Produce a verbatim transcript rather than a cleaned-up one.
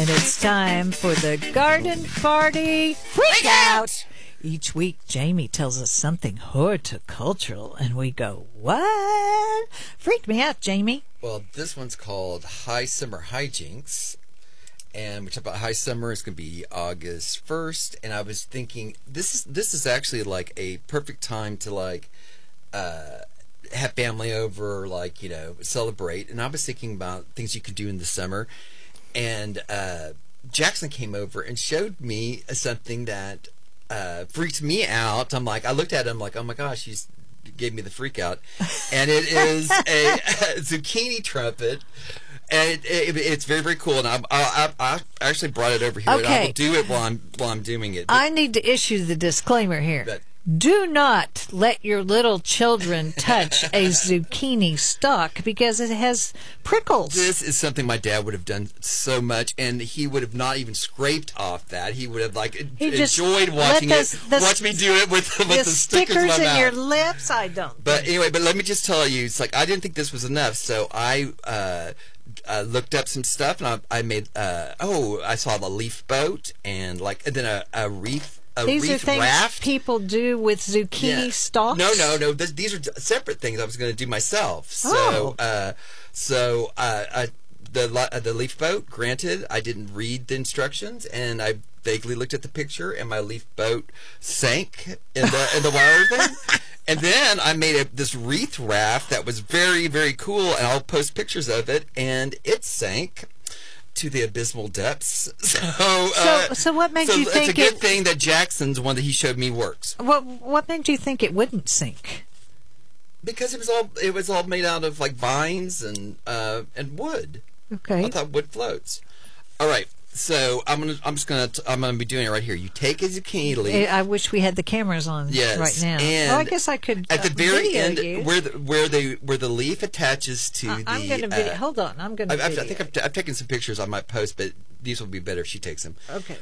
And it's time for the Garden Party Freak Out. Each week, Jamie tells us something horticultural, and we go, what? Freak me out, Jamie. Well, this one's called High Summer Hijinks. And we talk about high summer. It's going to be August first. And I was thinking, this is this is actually like a perfect time to like uh, have family over, like, you know, celebrate. And I was thinking about things you could do in the summer. And uh, Jackson came over and showed me something that uh, freaked me out. I'm like, I looked at him like, oh my gosh, he's gave me the freak out. And it is a, a zucchini trumpet. And it, it, it's very, very cool. And I, I, I actually brought it over here. Okay. And I will do it while I'm while I'm doing it. But, I need to issue the disclaimer here. But, Do not let your little children touch a zucchini stalk because it has prickles. This is something my dad would have done so much, and he would have not even scraped off that. He would have like He just enjoyed watching let it. the- the- Watch me do it with, with The, the, stickers, stickers in my in your mouth. lips, I don't. But anyway, but let me just tell you, it's like I didn't think this was enough, so I uh, uh, looked up some stuff, and I, I made. Uh, oh, I saw the leaf boat, and like and then a, a reef. A These are reef things raft. people do with zucchini Yeah. stalks? No, no, no. Th- these are d- separate things I was going to do myself. So, Oh. uh, so uh, I, the li- uh, the leaf boat. Granted, I didn't read the instructions, and I vaguely looked at the picture, and my leaf boat sank in the in the water thing. And then I made a, this wreath raft that was very, very cool, and I'll post pictures of it, and it sank to the abysmal depths. So, uh, So, so what made so you it's think a good it? thing that Jackson's one that he showed me works. What What made you think it wouldn't sink? Because it was all it was all made out of like vines and uh, and wood. Okay. I thought wood floats. All right, so I'm gonna I'm just gonna I'm gonna be doing it right here. You take a zucchini leaf. I wish we had the cameras on Yes, right now. and oh, I guess I could. At the uh, very video end, you. where the where the where the leaf attaches to I- the. I'm going to video. uh, Hold on, I'm going to. I, I, I think I've, I've taken some pictures I might post, but these will be better if she takes them. Okay.